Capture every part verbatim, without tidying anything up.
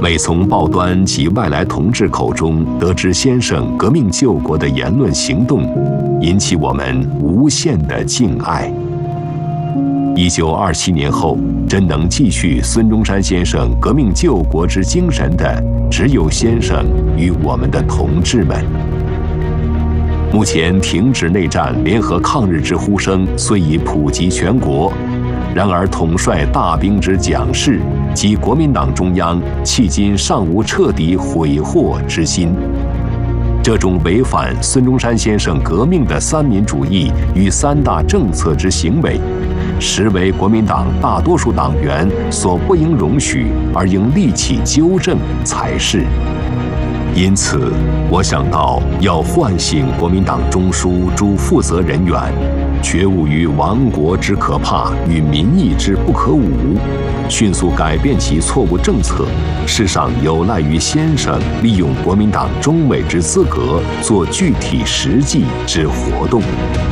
未从报端及外来同志口中得知先生革命救国的言论行动，引起我们无限的敬爱。一九二七年后，真能继续孙中山先生革命救国之精神的，只有先生与我们的同志们。目前停止内战、联合抗日之呼声虽已普及全国，然而统帅大兵之蒋氏及国民党中央迄今尚无彻底悔祸之心。这种违反孙中山先生革命的三民主义与三大政策之行为，实为国民党大多数党员所不应容许，而应立即纠正才是。因此，我想到要唤醒国民党中枢诸负责人员，觉悟于亡国之可怕与民意之不可侮，迅速改变其错误政策，事上有赖于先生利用国民党中委之资格做具体实际之活动。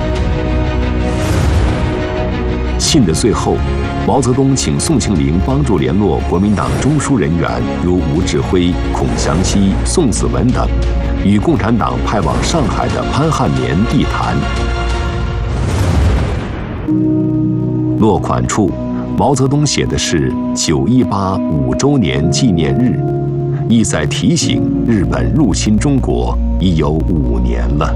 信的最后，毛泽东请宋庆龄帮助联络国民党中枢人员，如吴志辉、孔祥熙、宋子文等，与共产党派往上海的潘汉年议谈。落款处，毛泽东写的是九一八五周年纪念日，意在提醒日本入侵中国已有五年了。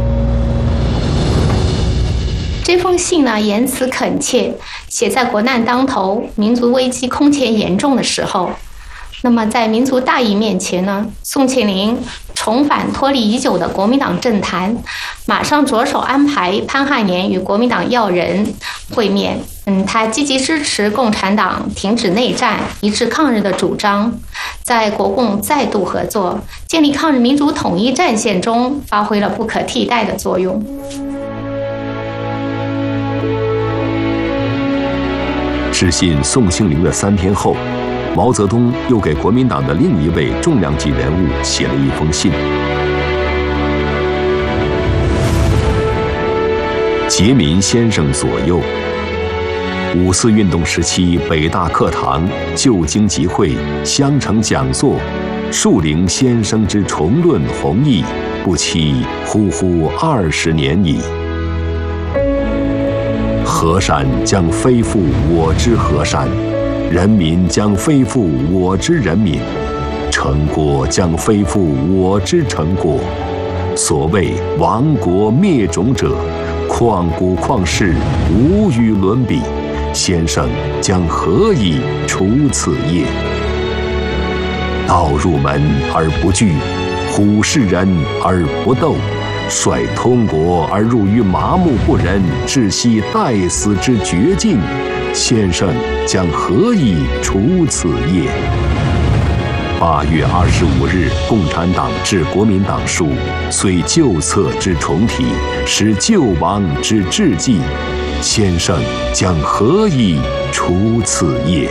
这封信呢，言辞恳切，写在国难当头、民族危机空前严重的时候。那么，在民族大义面前呢，宋庆龄重返脱离已久的国民党政坛，马上着手安排潘汉年与国民党要人会面。嗯，他积极支持共产党停止内战、一致抗日的主张，在国共再度合作、建立抗日民族统一战线中发挥了不可替代的作用。 致信宋庆龄的三天后，毛泽东又给国民党的另一位重量级人物写了一封信。杰民先生左右，五四运动时期北大课堂、旧经集会、襄城讲座，树龄先生之重论弘毅，不期呼呼二十年矣。河山将非复我之河山，人民将非复我之人民，成国将非复我之成国。所谓亡国灭种者，旷古旷世，无与伦比。先生将何以除此业？道入门而不惧，虎视人而不斗，率通国而入于麻木不仁、窒息待死之绝境，先生将何以除此业？八月二十五日，共产党致国民党书，虽旧册之重提，使救亡之志计，先生将何以除此业？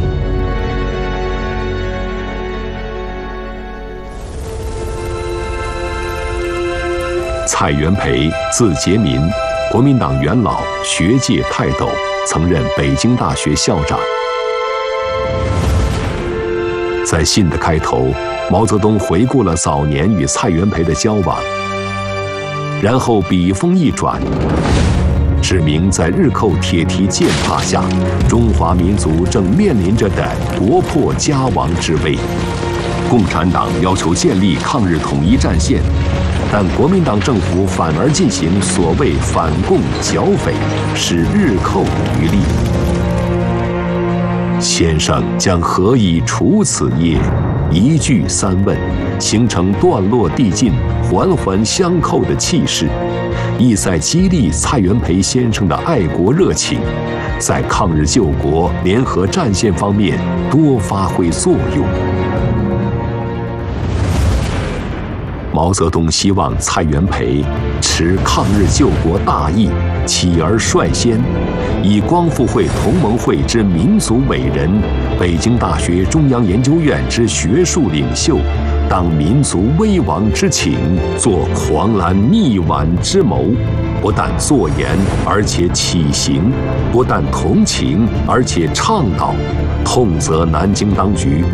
蔡元培，字杰民，国民党元老，学界泰斗，曾任北京大学校长。在信的开头，毛泽东回顾了早年与蔡元培的交往，然后笔锋一转，指明在日寇铁蹄践踏下，中华民族正面临着的国破家亡之危。共产党要求建立抗日统一战线，但国民党政府反而进行所谓反共剿匪，使日寇渔利。先生将何以除此业？一句三问，形成段落递进、环环相扣的气势，意在激励蔡元培先生的爱国热情，在抗日救国联合战线方面多发挥作用。毛泽东希望蔡元培持抗日救国大义，起而率先，以光复会同盟会之民族伟人、北京大学中央研究院之学术领袖，当民族危亡之请，作狂澜逆挽之谋。不但作言，而且起行；不但同情，而且倡导。痛责南京当局